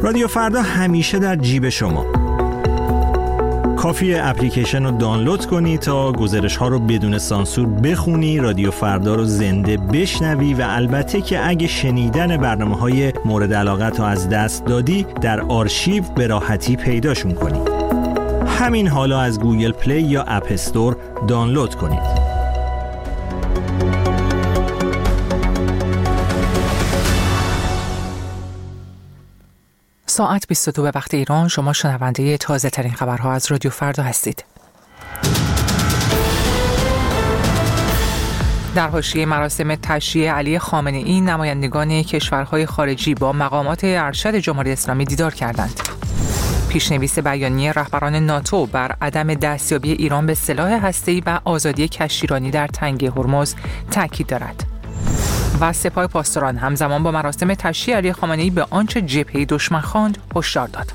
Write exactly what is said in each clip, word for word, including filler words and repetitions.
رادیو فردا همیشه در جیب شما. کافیه اپلیکیشن رو دانلود کنی تا گزارش ها رو بدون سانسور بخونی، رادیو فردا رو زنده بشنوی و البته که اگه شنیدن برنامه های مورد علاقت رو از دست دادی در آرشیو به راحتی پیداشون کنی. همین حالا از گوگل پلی یا اپ استور دانلود کنید. ساعت بیست و دو به وقت ایران. شما شنونده تازه ترین خبرها از رادیو فردا هستید. در حاشیه مراسم تشییع علی خامنه‌ای، نمایندگان کشورهای خارجی با مقامات ارشد جمهوری اسلامی دیدار کردند. پیشنویس بیانیه رهبران ناتو بر عدم دستیابی ایران به سلاح هسته‌ای و آزادی کشتیرانی در تنگه هرمز تاکید دارد. و سپاه پاسداران همزمان با مراسم تشییع علی خامنه‌ای به آنچه جبهه دشمن خواند هشدار داد.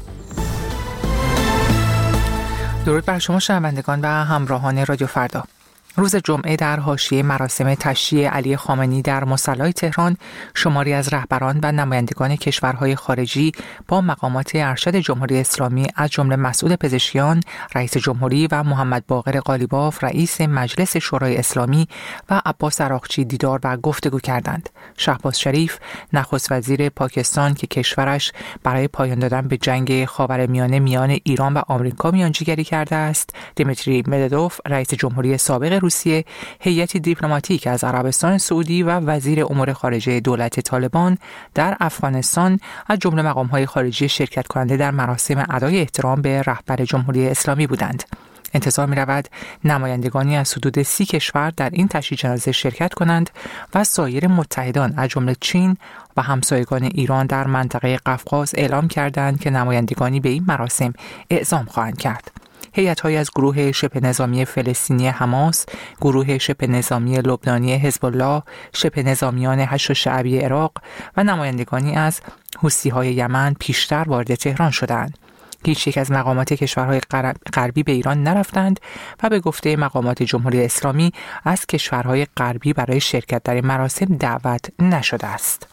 درود بر شما شنوندگان و همراهان رادیو فردا. روز جمعه در حاشیه مراسم تشییع علی خامنه‌ای در مصلی تهران، شماری از رهبران و نمایندگان کشورهای خارجی با مقامات ارشد جمهوری اسلامی از جمله مسعود پزشکیان رئیس جمهوری و محمد باقر قالیباف رئیس مجلس شورای اسلامی و عباس عراقچی دیدار و گفتگو کردند. شهباز شریف نخست وزیر پاکستان که کشورش برای پایان دادن به جنگ خاورمیانه میان ایران و آمریکا میانجیگری کرده است، دیمیتری مدودوف رئیس جمهوری سابق روسیه، هیئتی دیپلماتیک از عربستان سعودی و وزیر امور خارجه دولت طالبان در افغانستان از جمله مقام‌های خارجی شرکت کننده در مراسم ادای احترام به رهبر جمهوری اسلامی بودند. انتظار می‌رود نمایندگانی از حدود سی کشور در این تشییع جنازه شرکت کنند و سایر متحدان از جمله چین و همسایگان ایران در منطقه قفقاز اعلام کردند که نمایندگانی به این مراسم اعزام خواهند کرد. هیئت‌هایی از گروه شبه نظامی فلسطینی حماس، گروه شبه نظامی لبنانی حزب الله، شبه نظامیان هشت شعبی عراق و نمایندگانی از حوثی‌های یمن پیشتر وارد تهران شدند. هیچ یک از مقامات کشورهای غربی به ایران نرفتند و به گفته مقامات جمهوری اسلامی از کشورهای غربی برای شرکت در این مراسم دعوت نشده است.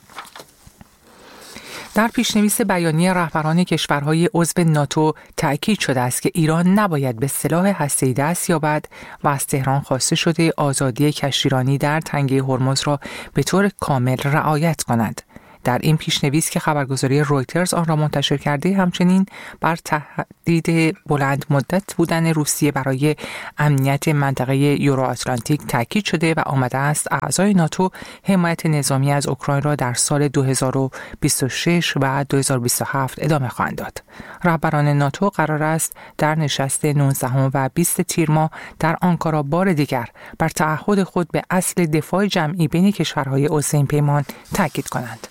در پیشنویس بیانیه رهبران کشورهای عضو ناتو تأکید شده است که ایران نباید به سلاح هسته‌ای دست یابد و از تهران خواسته شده آزادی کشتیرانی در تنگه هرمز را به طور کامل رعایت کند. در این پیشنویس که خبرگزاری رویترز آن را منتشر کرده، همچنین بر تهدید بلند مدت بودن روسیه برای امنیت منطقه یورو آتلانتیک تاکید شده و آمده است اعضای ناتو حمایت نظامی از اوکراین را در سال دو هزار و بیست و شش و دو هزار و بیست و هفت ادامه خواهند داد. رهبران ناتو قرار است در نشست نوزدهم و بیست تیر ماه در آنکارا بار دیگر بر تعهد خود به اصل دفاع جمعی بین کشورهای عضو این پیمان تاکید کنند.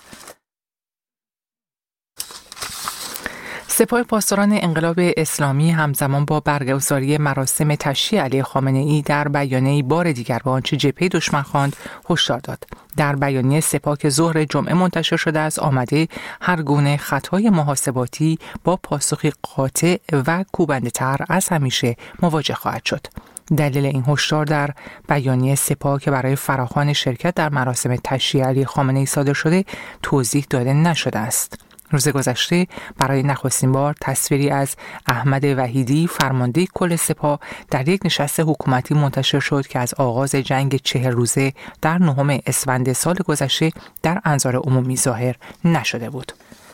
سپاه پاسداران انقلاب اسلامی همزمان با برگزاری مراسم تشییع علی خامنه‌ای در بیانیه‌ای بار دیگر به آنچه جبهه دشمن خواند هشدار داد. در بیانیه سپاه که ظهر جمعه منتشر شده است آمده هر گونه خطای محاسباتی با پاسخی قاطع و کوبنده‌تر از همیشه مواجه خواهد شد. دلیل این هشدار در بیانیه سپاه که برای فراخوان شرکت در مراسم تشییع علی خامنه‌ای صادر شده توضیح داده نشده است. روز گذشته برای نخستین بار تصویری از احمد وحیدی فرمانده کل سپاه در یک نشست حکومتی منتشر شد که از آغاز جنگ چهل روزه در نهم اسفند سال گذشته در انظار عمومی ظاهر نشده بود.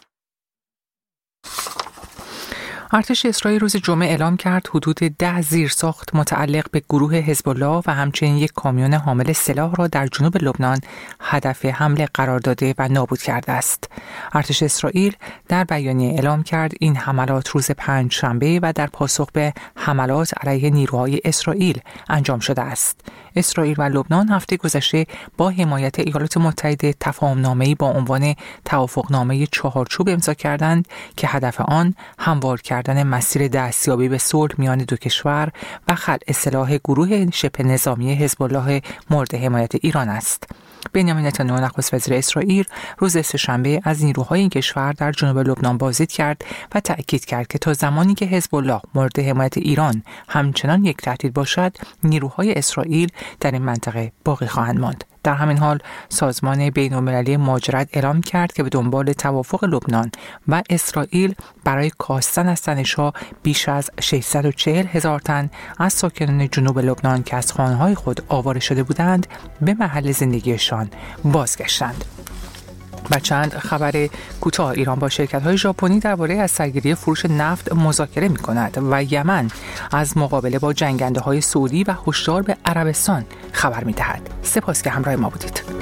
ارتش اسرائیل روز جمعه اعلام کرد حدود ده زیرساخت متعلق به گروه حزب الله و همچنین یک کامیون حامل سلاح را در جنوب لبنان هدف حمله قرار داده و نابود کرده است. ارتش اسرائیل در بیانیه اعلام کرد این حملات روز پنجشنبه و در پاسخ به حملات علیه نیروهای اسرائیل انجام شده است. اسرائیل و لبنان هفته گذشته با حمایت ایالات متحده تفاهم‌نامه‌ای با عنوان توافقنامه چهارچوب امضا کردند که هدف آن هموار کردن مسیر دستیابی به صلح میان دو کشور و خلع سلاح گروه شبه نظامی حزب الله مورد حمایت ایران است. بنیامین نتانیاهو نخست وزیر اسرائیل روز سه‌شنبه از نیروهای این کشور در جنوب لبنان بازدید کرد و تأکید کرد که تا زمانی که حزب الله مورد حمایت ایران همچنان یک تهدید باشد، نیروهای اسرائیل در این منطقه باقی خواهند ماند. در همین حال سازمان بین‌المللی مهاجرت اعلام کرد که به دنبال توافق لبنان و اسرائیل برای کاستن از تنش‌ها بیش از ششصد و چهل هزار تن از ساکنان جنوب لبنان که از خانه‌های خود آواره شده بودند به محل زندگیشان بازگشتند. و چند خبر کوتاه: ایران با شرکت‌های ژاپنی درباره از سرگیری فروش نفت مذاکره می‌کند و یمن از مقابله با جنگنده‌های سعودی و هشدار به عربستان خبر می‌دهد. سپاس که همراه ما بودید.